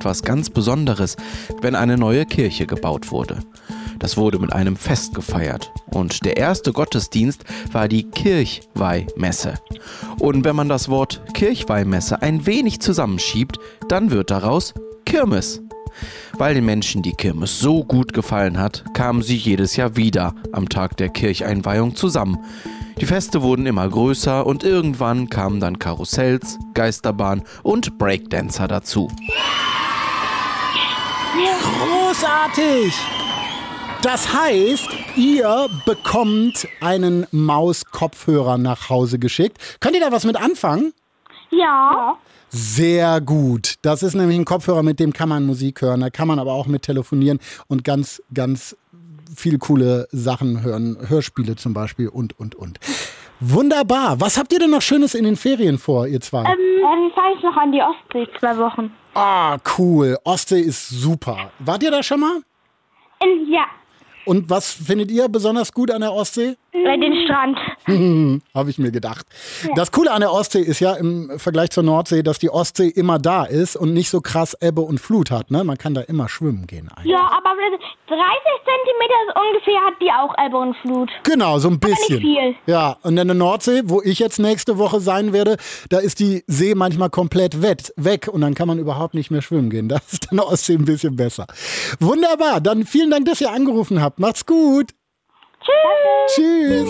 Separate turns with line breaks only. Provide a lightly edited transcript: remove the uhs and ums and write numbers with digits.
etwas ganz Besonderes, wenn eine neue Kirche gebaut wurde. Das wurde mit einem Fest gefeiert und der erste Gottesdienst war die Kirchweihmesse. Und wenn man das Wort Kirchweihmesse ein wenig zusammenschiebt, dann wird daraus Kirmes. Weil den Menschen die Kirmes so gut gefallen hat, kamen sie jedes Jahr wieder am Tag der Kircheinweihung zusammen. Die Feste wurden immer größer und irgendwann kamen dann Karussells, Geisterbahn und Breakdancer dazu.
Großartig! Das heißt, ihr bekommt einen Mauskopfhörer nach Hause geschickt. Könnt ihr da was mit anfangen?
Ja.
Sehr gut. Das ist nämlich ein Kopfhörer, mit dem kann man Musik hören. Da kann man aber auch mit telefonieren und ganz, ganz viel coole Sachen hören. Hörspiele zum Beispiel und. Wunderbar. Was habt ihr denn noch Schönes in den Ferien vor, ihr zwei?
Dann fahre ich noch an die Ostsee 2 Wochen.
Ah, cool. Ostsee ist super. Wart ihr da schon mal?
Ja.
Und was findet ihr besonders gut an der Ostsee?
Den Strand.
Habe ich mir gedacht. Das Coole an der Ostsee ist ja im Vergleich zur Nordsee, dass die Ostsee immer da ist und nicht so krass Ebbe und Flut hat. Ne? Man kann da immer schwimmen gehen eigentlich.
Ja, aber 30 Zentimeter ungefähr hat die auch Ebbe und Flut.
Genau, so ein bisschen.
Aber nicht viel.
Ja, und in der Nordsee, wo ich jetzt nächste Woche sein werde, da ist die See manchmal komplett weg und dann kann man überhaupt nicht mehr schwimmen gehen. Da ist in der Ostsee ein bisschen besser. Wunderbar, dann vielen Dank, dass ihr angerufen habt. Macht's gut.
Tschüss.
Tschüss.